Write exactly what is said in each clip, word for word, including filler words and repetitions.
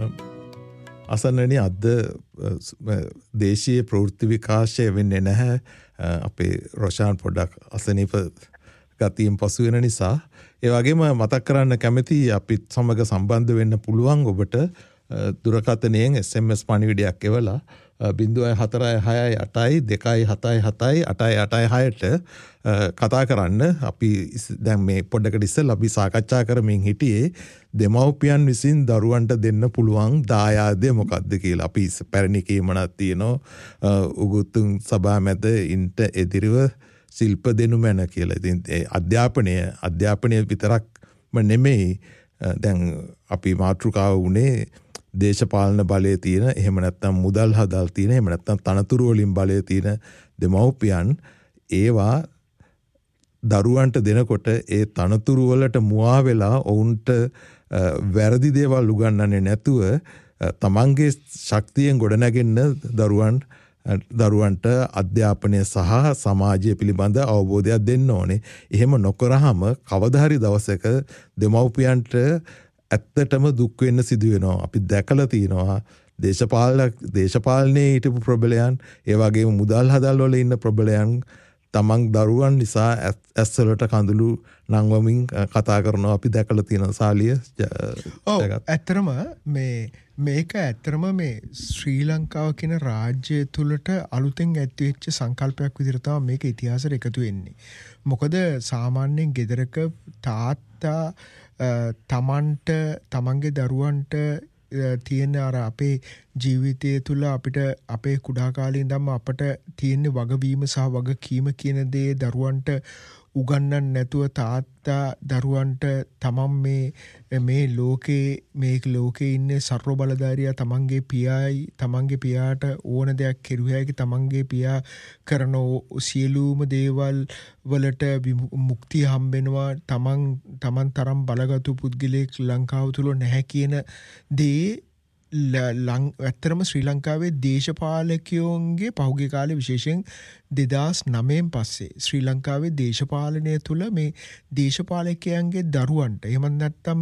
අසන්නනි අද දේශීය ප්‍රවෘත්ති විකාශය වෙන්නේ නැහැ. අපේ රොෂාන් පොඩක් අසනීප ගතියෙන් පසු වෙන නිසා. ඒ වගේම මතක් කරන්න කැමති අපිත් සමග සම්බන්ධ වෙන්න පුළුවන් ඔබට දුරකථනයෙන් එස් එම් එස් පණිවිඩයක් එවලා බිංදුවයි හතරයි හයයි අටයි දෙකයි හතයි හතයි අටයි අටයි හයට කතා කරන්න. අපි දැන් මේ පොඩ්ඩකට ඉස්සෙල්ලා අපි සාකච්ඡා කරමින් හිටියේ දෙමව්පියන් විසින් දරුවන්ට දෙන්න පුළුවන් දායාදය මොකක්ද කියලා. අපි පැරණි කීමනක් තියෙනවා උගුතුන් සභා මැද ඉන්ට එදිරිව ශිල්ප දෙනු මැන කියලා. ඉතින් අධ්‍යාපනය අධ්‍යාපනය විතරක්ම නෙමෙයි දැන් අපි මාතෘකාව වුණේ දේශපාලන බලය තියෙන, එහෙම නැත්නම් මුදල් හදල් තියෙන, එහෙම නැත්නම් තනතුරු වලින් බලය තියෙන දෙමව්පියන් ඒවා දරුවන්ට දෙනකොට ඒ තනතුරු වලට මුවා වෙලා ඔවුන්ට වැරදි දේවල් උගන්වන්නේ නැතුව තමන්ගේ ශක්තියෙන් ගොඩනැගෙන්න දරුවන් දරුවන්ට අධ්‍යාපනය සහ සමාජය පිළිබඳ අවබෝධයක් දෙන්න ඕනේ. එහෙම නොකරහම කවදා හරි දවසක දෙමව්පියන්ට ඇත්තටම දුක් වෙන්න සිදු වෙනවා. අපි දැකලා තියෙනවා දේශපාලන දේශපාලනයේ හිටපු ප්‍රබලයන්, ඒ වගේම මුදල් හදල් වල ඉන්න ප්‍රබලයන් තමන් දරුවන් නිසා ඇස් වලට කඳුළු නංවමින් කතා කරනවා. අපි දැකලා තියෙන සාලිය. ඔව් ඇත්තටම මේ මේක ඇත්තටම මේ ශ්‍රී ලංකාව කියන රාජ්‍යය තුළට අලුතෙන් ඇතිවෙච්ච සංකල්පයක් විදිහට තමයි මේක ඉතිහාසයට එකතු වෙන්නේ. මොකද සාමාන්‍යයෙන් ගෙදරක තාත්තා තමන්ට තමන්ගේ දරුවන්ට තියෙන අර අපේ ජීවිතය තුළ අපිට අපේ කුඩා කාලේ ඉඳන්ම අපට තියෙන වගවීම සහ වගකීම කියන දේ දරුවන්ට උගන්වන්න නැතුව තාත්තා දරුවන්ට තමන් මේ මේ ලෝකේ මේ ලෝකේ ඉන්නේ සර්ව බලධාරියා තමන්ගේ පියායි තමන්ගේ පියාට ඕන දෙයක් කෙරුවයි තමන්ගේ පියා කරන සියලුම දේවල් වලට මුක්තිය හම්බෙනවා. තමන් තමන් තරම් බලගතු පුද්ගලයෙක් ලංකාව තුල නැහැ කියන දේ ඇත්තරම ශ්‍රී ලංකාවේ දේශපාලකයෝන්ගේ පහුගිය කාලේ විශේෂයෙන් දෙදාස් නවයෙන් පස්සේ ශ්‍රී ලංකාවේ දේශපාලනය තුළ මේ දේශපාලකයන්ගේ දරුවන්ට එහෙම නැත්නම්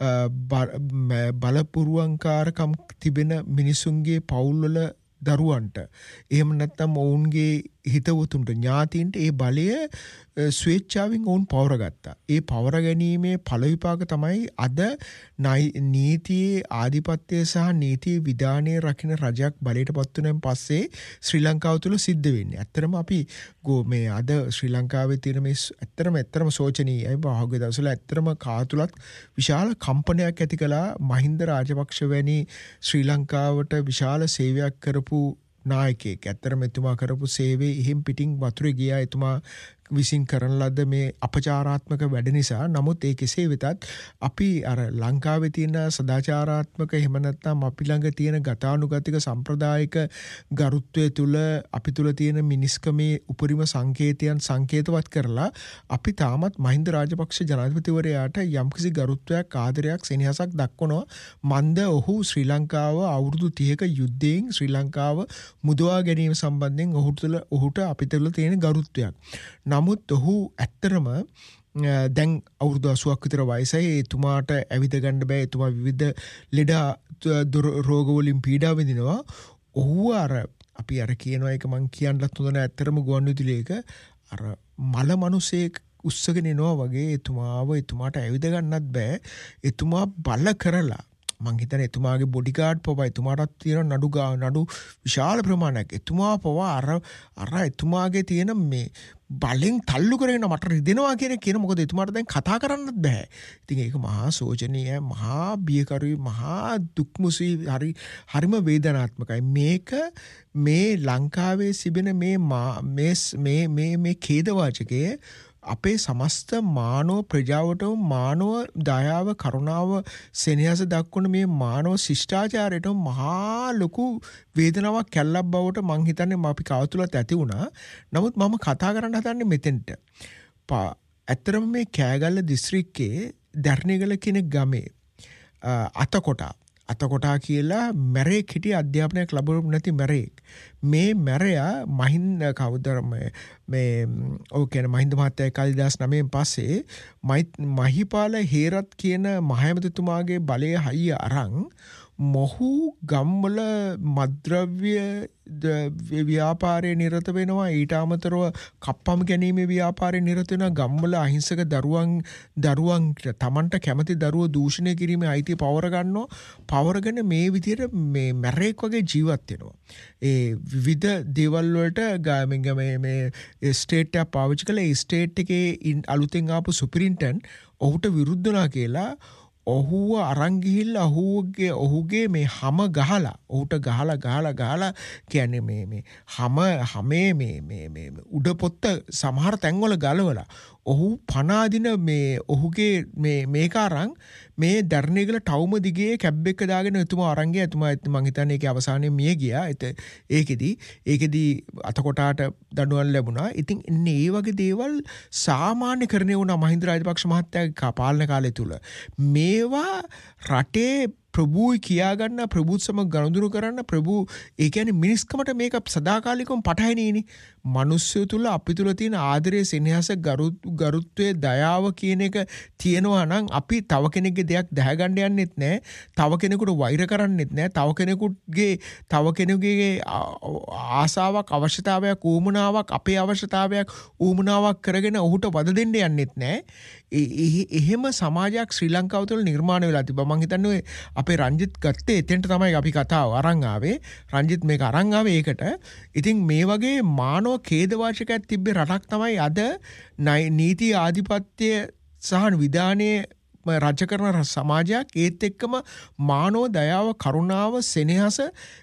බලපුරුවන්කාරකම් තිබෙන මිනිසුන්ගේ පවුල්වල දරුවන්ට එහෙම නැත්නම් ඔවුන්ගේ හිතවතුන්ට ඥාතීන්ට ඒ බලය ස්වේච්ඡාවෙන් ඔවුන් පවරගත්තා. ඒ පවර ගැනීමේ ඵල විපාක තමයි අද නීතියේ ආධිපත්‍යය සහ නීතියේ විධානයේ රකින්න රජයක් බලයට පත් වුණාන් පස්සේ ශ්‍රී ලංකාව තුල සිද්ධ වෙන්නේ. ඇත්තරම අපි මේ අද ශ්‍රී ලංකාවේ තියෙන මේ ඇත්තරම ඇත්තරම සෝචනීයයි. භාග්‍ය දවසල ඇත්තරම කාතුලත් විශාල කම්පනයක් ඇති කළා. මහින්ද රාජපක්ෂ වැනි ශ්‍රී ලංකාවට විශාල සේවයක් කරපු නායකයෙක්. ඇත්තරම එතුමා කරපු සේවයේ ඉහිම් පිටින් වතුරේ ගියා. එතුමා විසින් කරන ලද මේ අපචාරාත්මක වැඩ නිසා. නමුත් ඒ කෙසේ වෙතත් අපි අර ලංකාවේ තියෙන සදාචාරාත්මක එහෙම නැත්නම් අපි ළඟ තියෙන ගතානුගතික සම්ප්‍රදායික ගරුත්වයේ තුල අපි තුල තියෙන මිනිස්කමේ උපරිම සංකේතයන් සංකේතවත් කරලා අපි තාමත් මහින්ද රාජපක්ෂ ජනාධිපතිවරයාට යම්කිසි ගරුත්වයක් ආදරයක් සෙනෙහසක් දක්වනවා. මන්ද ඔහු ශ්‍රී ලංකාව අවුරුදු තිහක යුද්ධයෙන් ශ්‍රී ලංකාව මුදවා ගැනීම සම්බන්ධයෙන් ඔහු තුළ ඔහුට අපි තුළ තියෙන ගරුත්වයක්. නමුත් ඔහු ඇත්තරම දැන් අවුරුදු අසූවක් විතර වයසයි. එතුමාට ඇවිද ගන්න බෑ. එතුමා විවිධ ලෙඩ රෝග වලින් පීඩා විඳිනවා. ඔහු අර අපි අර කියනවා එක මං කියන්නත් හොඳ නැහැ. ඇත්තරම ගුවන්විදුලියක අර මල මිනිසෙක් උස්සගෙන එනවා වගේ එතුමාව එතුමාට ඇවිද ගන්නත් බෑ. එතුමා බල කරලා මං හිතන්නේ එතුමාගේ බොඩිගාඩ් පවා එතුමාටත් තියෙන නඩු නඩු විශාල ප්‍රමාණයක්. එතුමා පවා අර අර එතුමාගේ තියෙන මේ බලෙන් තල්ලු කරගෙන මට රිදෙනවා කියන කියන මොකද එතුමාට දැන් කතා කරන්නත් බෑ. ඉතින් ඒක මහා සෝචනීය, මහා බියකරුයි, මහා දුක්මුසී, හරි හරිම වේදනාත්මකයි. මේක මේ ලංකාවේ සිබෙන මේ මේ මේ මේ ඛේදවාචකයේ අපේ සමස්ත මානව ප්‍රජාවටම මානව දයාව කරුණාව සෙනෙහස දක්වන මේ මානව ශිෂ්ටාචාරයට මහා ලොකු වේදනාවක් කැල්ලක් බවට මං හිතන්නේ අපි කවතුලත් ඇති වුණා. නමුත් මම කතා කරන්න හදන්නේ මෙතෙන්ට. ඇත්තරම මේ කෑගල්ල දිස්ත්‍රික්කයේ දර්ණිගල කියන ගමේ අතකොටා අතකොටා කියලා මැරේක් හිටිය අධ්‍යාපනයක් ලැබුණු නැති මැරේක්. මේ මැරයා මහින්ද කවුද මේ ඔව් කියන්නේ මහින්ද මහත්තයා එකයි දෙදාස් නවයෙන් පස්සේ මහිපාල හේරත් කියන මහඇමතිතුමාගේ බලය හයිය අරන් මොහු ගම්වල මද්‍රව්‍ය ව්‍යාපාරය නිරත වෙනවා ඊට අමතරව කප්පම් ගැනීමේ ව්‍යාපාරය නිරත වෙනවා ගම්වල අහිංසක දරුවන් දරුවන් තමන්ට කැමති දරුවෝ දූෂණය කිරීමේ අයිතිය පවර ගන්නවා පවරගෙන මේ විදිහට මේ මැරෙක් වගේ ජීවත් වෙනවා ඒ විවිධ දේවල් වලට මේ මේ ස්ටේට් එක පාවිච්චි කළා ඒ ස්ටේට් එකේ අලුතෙන් ආපු සුපිරින්ටන් ඔහුට විරුද්ධ වුණා කියලා ඔහුව අරන් ගිහිල්ලා ඔහුගේ ඔහුගේ මේ හැම ගහලා ඔහුට ගහලා ගහලා ගහලා කියන්නේ මේ මේ හැම හැමේ මේ මේ මේ උඩ පොත්ත සමහර තැන්වල ගලවලා ඔහු පනාදින මේ ඔහුගේ මේ මේක අරන් මේ දර්ණේගල ටවුම දිගේ කැබ් එක දාගෙන එතුමා අරන් ගියා එතුමා මං හිතන්නේ ඒකේ අවසානයේ මිය ගියා ඒකෙදි ඒකෙදි අතකොටාට දඬුවම් ලැබුණා ඉතින් ඉන්නේ මේ වගේ දේවල් සාමාන්‍ය කරන්නේ වුණා මහින්ද රාජපක්ෂ මහත්තයාගේ පාලන කාලය තුල මේවා රටේ ප්‍රභූයි කියාගන්න ප්‍රභූත් සමග ගනුදෙනු කරන්න ප්‍රභූ ඒ කියන්නේ මිනිස්කමට මේක සදාකාලිකවම පටහැනිනේ මිනිස්සු තුල අපි තුල තියෙන ආදරය සෙනෙහස ගරුත්වයේ දයාව කියන එක තියෙනවා නම් අපි තව කෙනෙක්ගේ දෙයක් දැහැගන්න යන්නෙත් නැහැ තව කෙනෙකුට වෛර කරන්නෙත් නැහැ තව කෙනෙකුගේ තව කෙනෙකුගේ ආසාවක් අවශ්‍යතාවයක් ඌමනාවක් අපේ අවශ්‍යතාවයක් ඌමනාවක් කරගෙන ඔහුට වද දෙන්න යන්නෙත් නැහැ එහෙම සමාජයක් ශ්‍රී ලංකාව තුළ නිර්මාණය වෙලා තිබ්බා මම හිතන්නේ අපේ රංජිත් ගත්තේ එතෙන්ට තමයි අපි කතාව අරන් ආවේ රංජිත් මේක අරන් ආවේ ඒකට ඉතින් මේ වගේ මානව ඛේදවාචකයක් තිබ්බේ රටක් තමයි අද නීති ආධිපත්‍ය සහ විධානයේ රජ කරන සමාජයක් ඒත් එක්කම මානව දයාව කරුණාව සෙනෙහස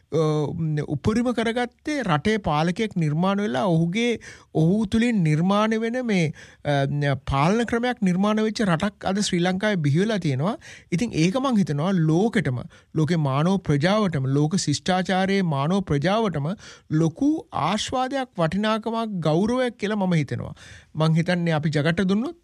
උපරිම කරගත්තේ රටේ පාලකයෙක් නිර්මාණය වෙලා ඔහුගේ ඔහු තුලින් නිර්මාණය වෙන මේ පාලන ක්‍රමයක් නිර්මාණය වෙච්ච රටක් අද ශ්‍රී ලංකාවේ බිහි වෙලා තියෙනවා. ඉතින් ඒක මම හිතනවා ලෝකෙටම ලෝකේ මානව ප්‍රජාවටම ලෝක ශිෂ්ටාචාරයේ මානව ප්‍රජාවටම ලොකු ආශාවාදයක් වටිනාකමක් ගෞරවයක් කියලා මම හිතනවා. මම හිතන්නේ අපි ජගට දුන්නොත්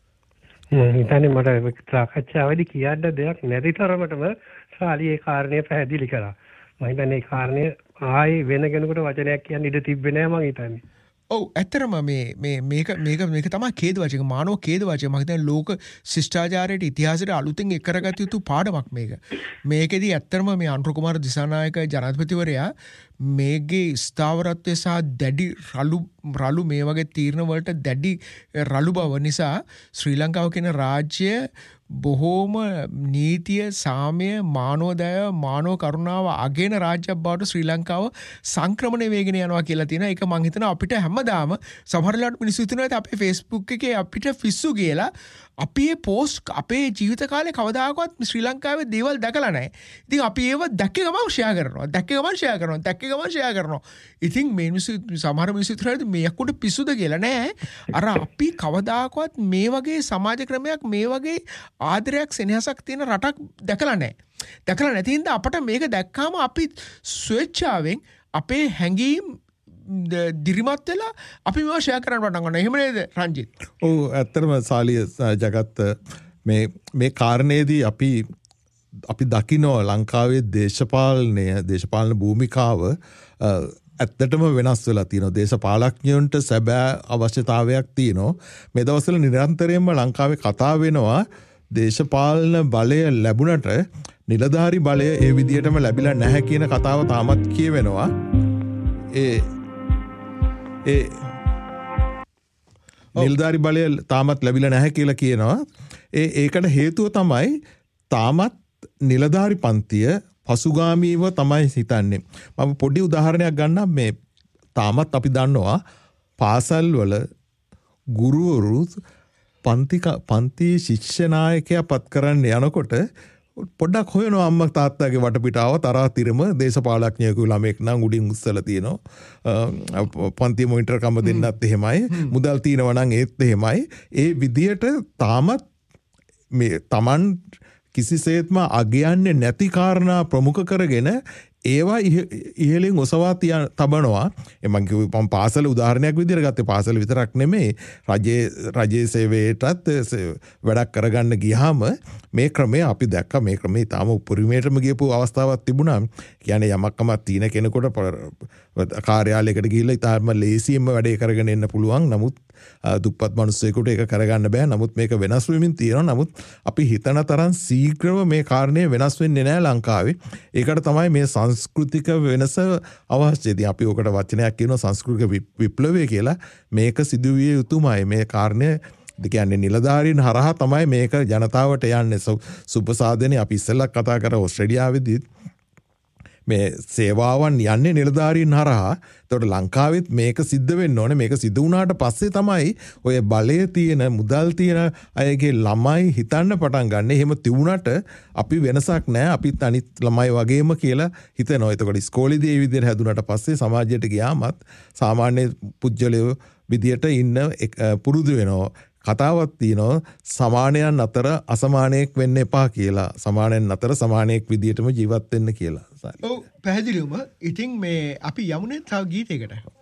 මම හිතන්නේ මට සාකච්ඡාවේදී කියන්න දෙයක් නැති තරමටම සාලි ඒ කාරණේ පැහැදිලි කළා. මම හිතන්නේ ඒ කාරණේ ආයේ වෙන කෙනෙකුට වචනයක් කියන්න ඉඩ තිබ්බේ නැහැ මම හිතන්නේ. ඔව් ඇත්තරම මේ මේ මේක මේක මේක තමයි ඛේදවාචක මානව ඛේදවාචක මම හිතන්නේ ලෝක ශිෂ්ටාචාරයේ ඉතිහාසයට අලුතෙන් එක් කරගත යුතු පාඩමක් මේක. මේකෙදි ඇත්තරම මේ අනුර කුමාර දිසානායක ජනාධිපතිවරයා මේගේ ස්ථාවරත්වය සහ දැඩි රළු රළු මේ වගේ තීරණ වලට දැඩි රළු බව නිසා ශ්‍රී ලංකාව කියන රාජ්‍ය බොහෝම නීතිය සාමය මානවදය මානව කරුණාව අගේන රාජ්‍යයක් බවට ශ්‍රී ලංකාව සංක්‍රමණය වේගෙන යනවා කියලා තියෙනවා. ඒක මම හිතනවා අපිට හැමදාම සමහර වෙලාවට මිනිස්සු හිතනවා අපේ Facebook එකේ අපිට ෆිස්සු කියලා අපි මේ පෝස්ට් අපේ ජීවිත කාලේ කවදාකවත් ශ්‍රී ලංකාවේ දේවල් දැකලා නැහැ. ඉතින් අපි ඒව දැක්ක ගමන් ෂෙයා කරනවා. දැක්ක ගමන් ෂෙයා කරනවා. දැක්ක ගමන් ෂෙයා කරනවා. ඉතින් මේ මිනිස්සු සමහර මිනිස්සු හිතනවා මේ යක්කුට පිස්සුද කියලා නෑ. අර අපි කවදාකවත් මේ වගේ සමාජ ක්‍රමයක් මේ වගේ ආදරයක් සෙනෙහසක් තියෙන රටක් දැකලා නැහැ. දැකලා නැති හින්දා අපට මේක දැක්කාම අපි ස්වේච්ඡාවෙන් අපේ හැඟීම් දිරිමත් වෙලා අපි මේවා ෂෙයා කරන්න පටන් ගන්නවා. එහෙම නේද රංජිත්? ඔව් ඇත්තටම සාලිය ජගත් මේ මේ කාරණේදී අපි අපි දකිනවා ලංකාවේ දේශපාලනය දේශපාලන භූමිකාව ඇත්තටම වෙනස් වෙලා තියෙනවා. දේශපාලඥයන්ට සැබෑ අවශ්‍යතාවයක් තියෙනවා. මේ දවස්වල නිරන්තරයෙන්ම ලංකාවේ කතා වෙනවා දේශපාලන බලය ලැබුණට නිලධාරි බලය ඒ විදිහටම ලැබිලා නැහැ කියන කතාව තාමත් කියවෙනවා. ඒ ඒ නිලධාරි බලය තාමත් ලැබිලා නැහැ කියලා කියනවා. ඒ ඒකට හේතුව තමයි තාමත් නිලධාරි පන්තිය පසුගාමීව තමයි හිතන්නේ. මම පොඩි උදාහරණයක් ගන්නම්. මේ තාමත් අපි දන්නවා පාසල් වල ගුරුවරු පන්ති පන්ති ශික්ෂ නායකයා පත් කරන්න යනකොට පොඩ්ඩක් හොයනවා අම්මා තාත්තාගේ වටපිටාව තරාතිරම දේශපාලඥයෙකු ළමෙක් නම් උඩින් උස්සලා තියෙනවා. පන්ති මොනිටර් කම දෙන්නත් එහෙමයි. මුදල් තියෙනවා නම් ඒත් එහෙමයි. ඒ විදියට තාමත් මේ Taman කිසිසේත්ම අගයන්නේ නැති කාරණා ප්‍රමුඛ කරගෙන ඒවා ඉහලින් ඔසවා තිය තබනවා එමන් කිව්වේ මම පාසල උදාහරණයක් විදිහට ගත්තේ පාසල විතරක් නෙමෙයි රජයේ රජයේ සේවයටත් වැඩක් කරගන්න ගියාම මේ ක්‍රමය අපි දැක්කා මේ ක්‍රමය තාම උපරිමයටම ගියපු අවස්ථාවක් තිබුණා කියන්නේ යමක්කමක් තියෙන කෙනෙකුට කාර්යාලයකට ගිහිල්ලා ඉතාලම ලේසියෙන්ම වැඩේ කරගෙන එන්න පුළුවන් නමුත් දුප්පත් මිනිස්සෙකුට ඒක කරගන්න බෑ නමුත් මේක වෙනස් වෙමින් තියෙනවා නමුත් අපි හිතන තරම් ශීඝ්‍රව මේ කාරණේ වෙනස් වෙන්නේ නැහැ ලංකාවේ ඒකට තමයි මේ සංස්කෘතික වෙනස අවශ්‍යයි. ඉතින් අපි ඔකට වචනයක් කියනවා සංස්කෘතික විප්ලවය කියලා. මේක සිදුවිය යුතුමයි. මේ කාරණය ඒ කියන්නේ නිලධාරීන් හරහා තමයි මේක ජනතාවට යන්නේ. සුපසාදනේ අපි ඉස්සෙල්ලා කතා කරා ඕස්ට්‍රේලියාවේදී මේ සේවාවන් යන්නේ නිලධාරීන් හරහා. එතකොට ලංකාවෙත් මේක සිද්ධ වෙන්න ඕනේ. මේක සිදු වුණාට පස්සේ තමයි ඔය බලය තියෙන මුදල් තියෙන අයගේ ළමයි හිතන්න පටන් ගන්න. එහෙම තිබුණාට අපි වෙනසක් නැහැ. අපිත් අනිත් ළමයි වගේම කියලා හිතනවා. එතකොට ඉස්කෝලේදී මේ විදිහට හැදුනට පස්සේ සමාජයට ගියාමත් සාමාන්‍ය පුජ්‍යලයෝ විදියට ඉන්න පුරුදු වෙනවා. කතාවක් තියෙනවා සමානයන් අතර අසමානයෙක් වෙන්න එපා කියලා. සමානයන් අතර සමානයෙක් විදියටම ජීවත් වෙන්න කියලා. ඔව් පැහැදිලිවම. ඉතින් මේ අපි යමුනේ තව ගීතයකට.